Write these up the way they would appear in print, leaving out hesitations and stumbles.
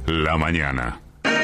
la mañana.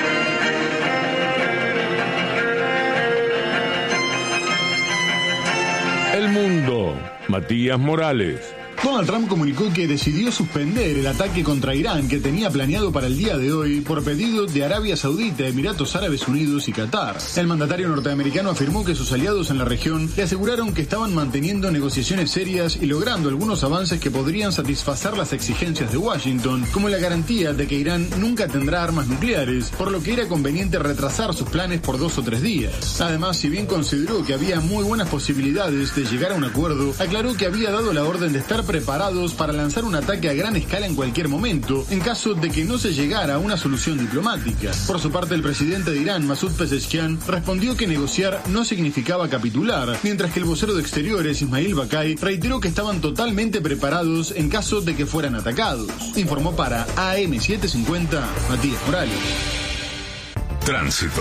El mundo, Matías Morales. Donald Trump comunicó que decidió suspender el ataque contra Irán que tenía planeado para el día de hoy por pedido de Arabia Saudita, Emiratos Árabes Unidos y Qatar. El mandatario norteamericano afirmó que sus aliados en la región le aseguraron que estaban manteniendo negociaciones serias y logrando algunos avances que podrían satisfacer las exigencias de Washington, como la garantía de que Irán nunca tendrá armas nucleares, por lo que era conveniente retrasar sus planes por 2 o 3 días. Además, si bien consideró que había muy buenas posibilidades de llegar a un acuerdo, aclaró que había dado la orden de estar preparados para lanzar un ataque a gran escala en cualquier momento, en caso de que no se llegara a una solución diplomática. Por su parte, el presidente de Irán, Masoud Pezeshkian, respondió que negociar no significaba capitular, mientras que el vocero de Exteriores, Ismail Baqai, reiteró que estaban totalmente preparados en caso de que fueran atacados. Informó para AM750, Matías Morales. Tránsito.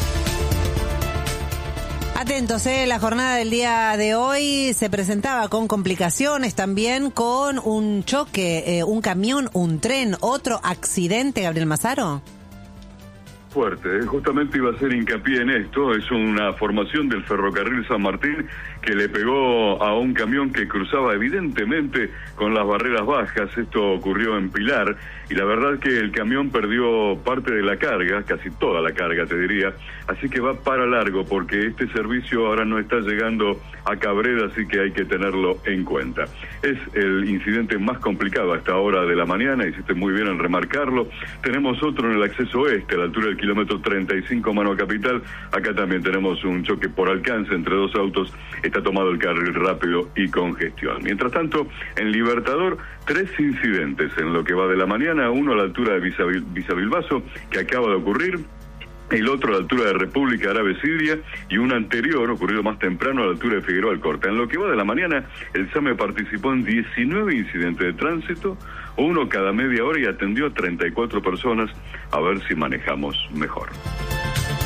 Atentos, la jornada del día de hoy se presentaba con complicaciones, también con un choque, un camión, un tren, otro accidente, Gabriel Mazaro. Fuerte, justamente iba a hacer hincapié en esto. Es una formación del ferrocarril San Martín que le pegó a un camión que cruzaba evidentemente con las barreras bajas. Esto ocurrió en Pilar y la verdad que el camión perdió parte de la carga, casi toda la carga te diría, así que va para largo porque este servicio ahora no está llegando a Cabrera, así que hay que tenerlo en cuenta. Es el incidente más complicado a esta hora de la mañana, hiciste muy bien en remarcarlo. Tenemos otro en el acceso oeste, a la altura del kilómetro 35 Mano Capital. Acá también tenemos un choque por alcance entre 2 autos, está tomado el carril rápido y congestión. Mientras tanto, en Libertador, 3 incidentes en lo que va de la mañana, uno a la altura de Visabilbaso, que acaba de ocurrir, el otro a la altura de República Árabe Siria y un anterior, ocurrido más temprano, a la altura de Figueroa Alcorta. En lo que va de la mañana, el SAME participó en 19 incidentes de tránsito, uno cada media hora, y atendió a 34 personas, a ver si manejamos mejor.